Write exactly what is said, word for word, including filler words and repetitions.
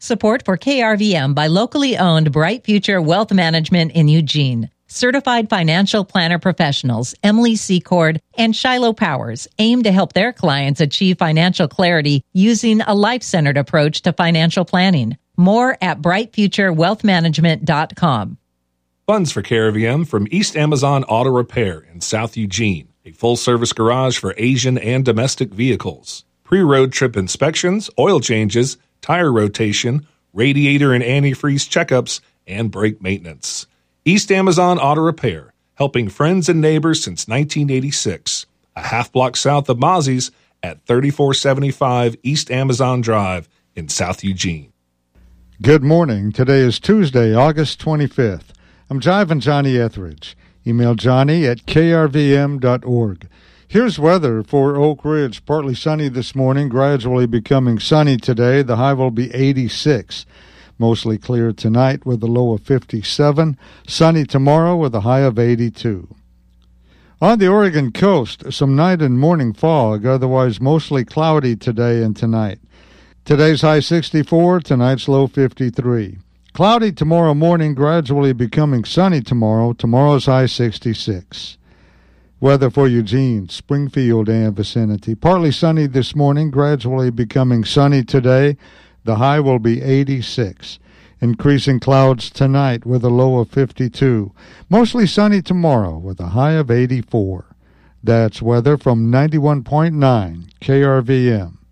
Support for K R V M by locally owned Bright Future Wealth Management in Eugene. Certified financial planner professionals Emily Secord and Shiloh Powers aim to help their clients achieve financial clarity using a life-centered approach to financial planning. More at bright future wealth management dot com. Funds for K R V M from East Amazon Auto Repair in South Eugene, a full-service garage for Asian and domestic vehicles. Pre-road trip inspections, oil changes, tire rotation, radiator and antifreeze checkups, and brake maintenance. East Amazon Auto Repair, helping friends and neighbors since nineteen eighty-six. A half block south of Mozzie's at thirty-four seventy-five East Amazon Drive in South Eugene. Good morning. Today is Tuesday, August twenty-fifth. I'm Jive Johnny Etheridge. Email Johnny at k r v m dot org. Here's weather for Oak Ridge. Partly sunny this morning, gradually becoming sunny today. The high will be eighty-six. Mostly clear tonight with a low of fifty-seven. Sunny tomorrow with a high of eighty-two. On the Oregon coast, some night and morning fog, otherwise mostly cloudy today and tonight. Today's high sixty-four, tonight's low fifty-three. Cloudy tomorrow morning, gradually becoming sunny tomorrow. Tomorrow's high sixty-six. Weather for Eugene, Springfield, and vicinity. Partly sunny this morning, gradually becoming sunny today. The high will be eighty-six. Increasing clouds tonight with a low of fifty-two. Mostly sunny tomorrow with a high of eighty-four. That's weather from ninety-one point nine K R V M.